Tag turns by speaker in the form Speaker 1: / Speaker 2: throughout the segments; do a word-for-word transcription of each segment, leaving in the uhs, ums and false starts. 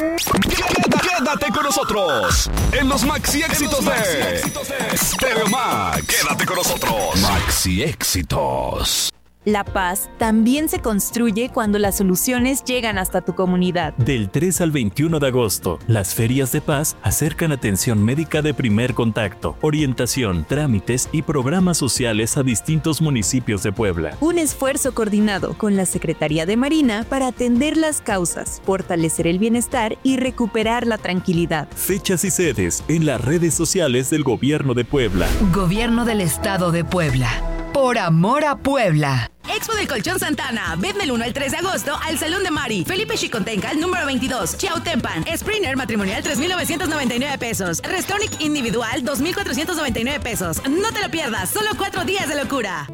Speaker 1: Quédate con nosotros en los Maxi Éxitos de Stereo Max. Quédate con nosotros. Maxi Éxitos.
Speaker 2: La paz también se construye cuando las soluciones llegan hasta tu comunidad.
Speaker 3: Del tres al veintiuno de agosto, las ferias de paz acercan atención médica de primer contacto, orientación, trámites y programas sociales a distintos municipios de Puebla.
Speaker 2: Un esfuerzo coordinado con la Secretaría de Marina para atender las causas, fortalecer el bienestar y recuperar la tranquilidad.
Speaker 3: Fechas y sedes en las redes sociales del Gobierno de Puebla.
Speaker 4: Gobierno del Estado de Puebla. Por amor a Puebla.
Speaker 5: Expo del Colchón Santana. Ven del uno al tres de agosto al Salón de Mari. Felipe Chicontenca, número veintidós. Chiautempan. Springer matrimonial tres mil novecientos noventa y nueve pesos. Restonic individual dos mil cuatrocientos noventa y nueve pesos. No te lo pierdas. Solo cuatro días de locura.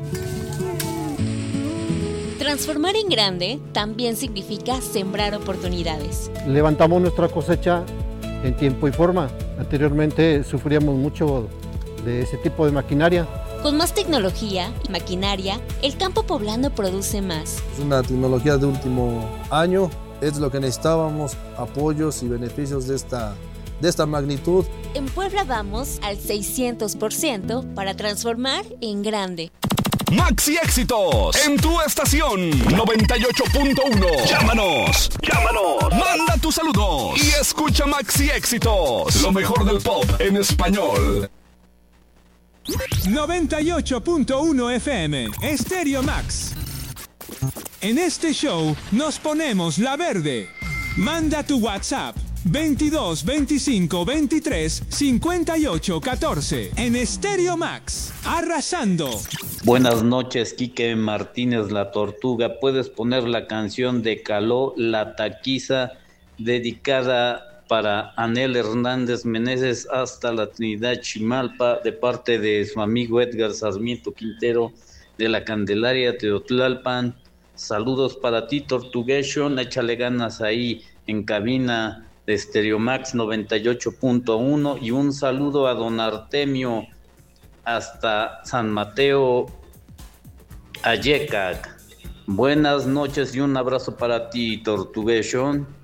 Speaker 6: Transformar en grande también significa sembrar oportunidades.
Speaker 7: Levantamos nuestra cosecha en tiempo y forma. Anteriormente sufríamos mucho de ese tipo de maquinaria.
Speaker 6: Con más tecnología y maquinaria, el campo poblano produce más.
Speaker 8: Es una tecnología de último año, es lo que necesitábamos, apoyos y beneficios de esta, de esta magnitud.
Speaker 6: En Puebla vamos al seiscientos por ciento para transformar en grande.
Speaker 1: Maxi Éxitos en tu estación noventa y ocho punto uno. Llámanos, llámanos, manda tus saludos y escucha Maxi Éxitos, lo mejor del pop en español.
Speaker 9: noventa y ocho punto uno F M, Stereo Max. En este show nos ponemos la verde. Manda tu WhatsApp veintidós veinticinco veintitrés cincuenta y ocho catorce en Stereo Max, arrasando.
Speaker 10: Buenas noches, Quique Martínez La Tortuga. Puedes poner la canción de Caló, La Taquiza, dedicada para Anel Hernández Meneses hasta la Trinidad Chimalpa, de parte de su amigo Edgar Sarmiento Quintero de la Candelaria Teotlalpan. Saludos para ti, Tortugation, échale ganas ahí en cabina de Stereo Max noventa y ocho punto uno, y un saludo a don Artemio hasta San Mateo Ayecac. Buenas noches y un abrazo para ti, Tortugation.